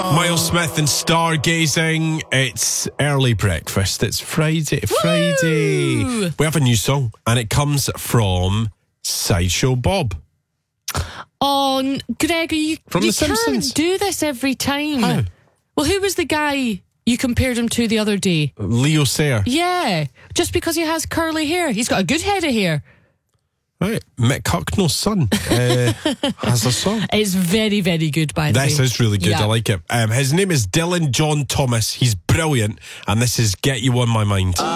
Miles Smith and Stargazing. It's early breakfast. It's Friday. Friday. We have a new song, and it comes from Sideshow Bob. Oh, Gregor, you From The can't Simpsons. do this every time. How? Well, who was the guy you compared him to the other day? Leo Sayer. Yeah, just because he has curly hair. He's got a good head of hair. Right. Mick Hucknall's son has a song. It's very, very good, by the way. This is really good. Yeah. I like it. His name is Dylan John Thomas. He's brilliant. And this is Get You On My Mind.